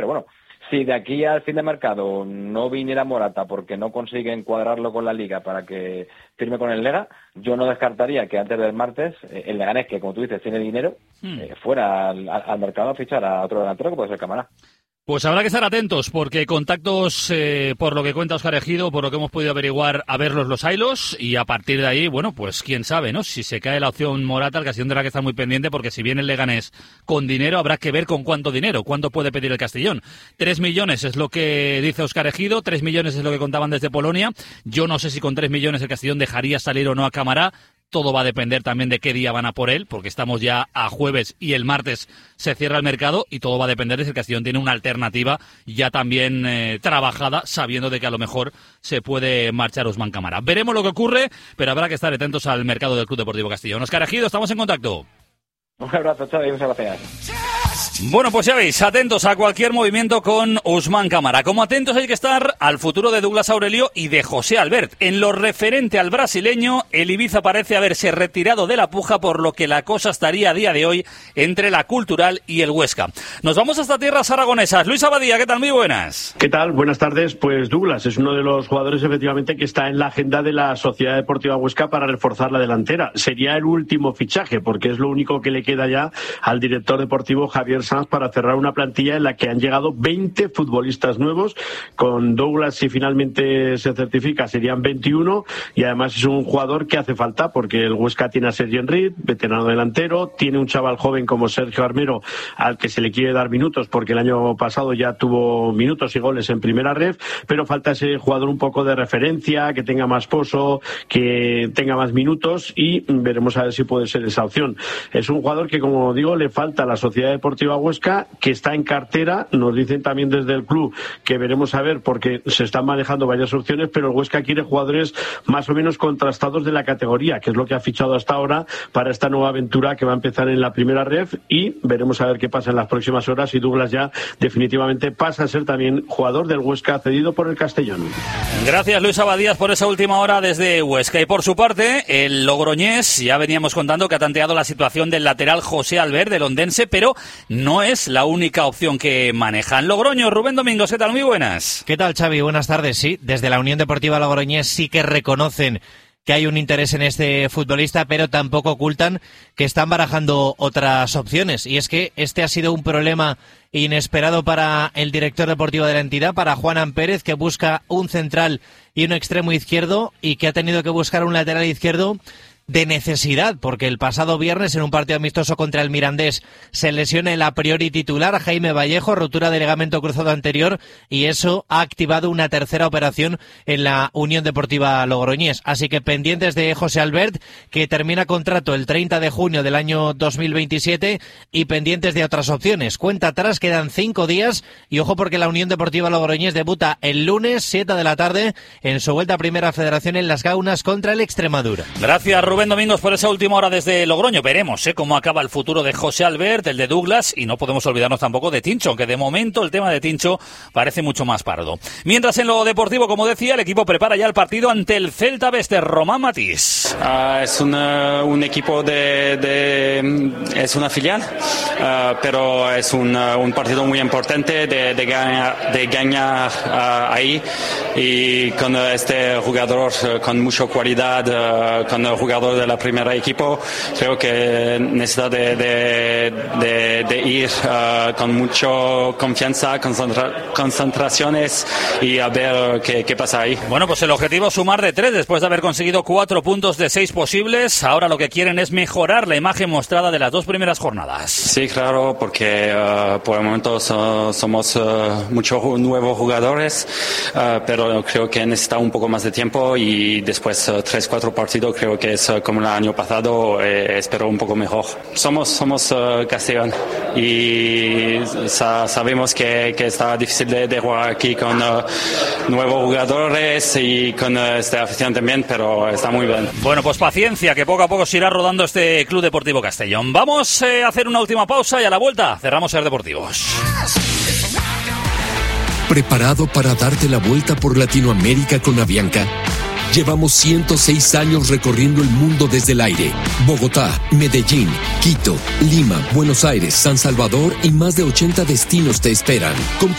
bueno, si de aquí al fin de mercado no viniera Morata porque no consiguen cuadrarlo con la Liga para que firme con el Lega, yo no descartaría que antes del martes el Leganés, que como tú dices tiene dinero, fuera al mercado a fichar a otro delantero que puede ser Camará. Pues habrá que estar atentos, porque contactos, por lo que cuenta Óscar Ejido, por lo que hemos podido averiguar, a verlos los haylos, y a partir de ahí, bueno, pues quién sabe, ¿no? Si se cae la opción Morata, el Castellón tendrá que estar muy pendiente, porque si viene el Leganés con dinero, habrá que ver con cuánto dinero, cuánto puede pedir el Castellón. 3 millones es lo que dice Óscar Ejido, 3 millones es lo que contaban desde Polonia. Yo no sé si con 3 millones el Castellón dejaría salir o no a Camará. Todo va a depender también de qué día van a por él, porque estamos ya a jueves y el martes se cierra el mercado, y todo va a depender de si el Castellón tiene una alternativa ya también trabajada, sabiendo de que a lo mejor se puede marchar Ousmane Camara. Veremos lo que ocurre, pero habrá que estar atentos al mercado del Club Deportivo Castellón. Óscar Ejido, estamos en contacto. Un abrazo, Xavi, muchas gracias. Bueno, pues ya veis, atentos a cualquier movimiento con Ousmane Camara. Como atentos hay que estar al futuro de Douglas Aurelio y de José Albert. En lo referente al brasileño, el Ibiza parece haberse retirado de la puja, por lo que la cosa estaría a día de hoy entre la Cultural y el Huesca. Nos vamos hasta tierras aragonesas. Luis Abadía, ¿qué tal? Muy buenas. ¿Qué tal? Buenas tardes. Pues Douglas es uno de los jugadores efectivamente que está en la agenda de la Sociedad Deportiva Huesca para reforzar la delantera. Sería el último fichaje, porque es lo único que le queda ya al director deportivo Javier Sanz para cerrar una plantilla en la que han llegado 20 futbolistas nuevos. Con Douglas, si finalmente se certifica, serían 21, y además es un jugador que hace falta, porque el Huesca tiene a Sergi Enric, veterano delantero, tiene un chaval joven como Sergio Armero al que se le quiere dar minutos, porque el año pasado ya tuvo minutos y goles en primera ref, pero falta ese jugador un poco de referencia, que tenga más pozo, que tenga más minutos, y veremos a ver si puede ser esa opción. Es un jugador que, como digo, le falta a la Sociedad Deportiva Huesca, que está en cartera. Nos dicen también desde el club que veremos a ver, porque se están manejando varias opciones, pero el Huesca quiere jugadores más o menos contrastados de la categoría, que es lo que ha fichado hasta ahora para esta nueva aventura que va a empezar en la primera ref, y veremos a ver qué pasa en las próximas horas, y Douglas ya definitivamente pasa a ser también jugador del Huesca cedido por el Castellón. Gracias, Luis Abadías, por esa última hora desde Huesca. Y por su parte, el logroñés, ya veníamos contando que ha tanteado la situación del lateral José Albert, del Ondense, pero no es la única opción que manejan. Logroño, Rubén Domingos, ¿qué tal? Muy buenas. ¿Qué tal, Xavi? Buenas tardes. Sí, desde la Unión Deportiva Logroñés sí que reconocen que hay un interés en este futbolista, pero tampoco ocultan que están barajando otras opciones. Y es que este ha sido un problema inesperado para el director deportivo de la entidad, para Juan Pérez, que busca un central y un extremo izquierdo, y que ha tenido que buscar un lateral izquierdo de necesidad, porque el pasado viernes en un partido amistoso contra el Mirandés se lesiona el a priori titular Jaime Vallejo, rotura de ligamento cruzado anterior, y eso ha activado una tercera operación en la Unión Deportiva Logroñés. Así que pendientes de José Albert, que termina contrato el 30 de junio del año 2027, y pendientes de otras opciones. Cuenta atrás, quedan 5 días, y ojo, porque la Unión Deportiva Logroñés debuta el lunes 7 de la tarde en su vuelta a Primera Federación en Las Gaunas contra el Extremadura. Gracias, Rubén Domingos, por esa última hora desde Logroño. Veremos cómo acaba el futuro de José Albert, el de Douglas, y no podemos olvidarnos tampoco de Tincho, aunque de momento el tema de Tincho parece mucho más pardo. Mientras, en lo deportivo, como decía, el equipo prepara ya el partido ante el Celta Bester. Román Matís. Es un equipo es una filial, pero es un partido muy importante de ganar ahí, y con este jugador con mucha cualidad, con el jugador de la primera equipo, creo que necesita de ir con mucha confianza, concentraciones, y a ver qué pasa ahí. Bueno, pues el objetivo es sumar de 3 después de haber conseguido 4 puntos de 6 posibles. Ahora lo que quieren es mejorar la imagen mostrada de las 2 primeras jornadas. Sí, claro, porque por el momento somos muchos nuevos jugadores, pero creo que necesita un poco más de tiempo, y después 3-4 partidos creo que es como el año pasado, espero un poco mejor. Somos Castellón, y sabemos que está difícil de jugar aquí con nuevos jugadores y con esta afición también, pero está muy bien. Bueno, pues paciencia, que poco a poco se irá rodando este Club Deportivo Castellón. Vamos a hacer una última pausa, y a la vuelta cerramos Ser Deportivos. ¿Preparado para darte la vuelta por Latinoamérica con Avianca? Llevamos 106 años recorriendo el mundo desde el aire. Bogotá, Medellín, Quito, Lima, Buenos Aires, San Salvador y más de 80 destinos te esperan.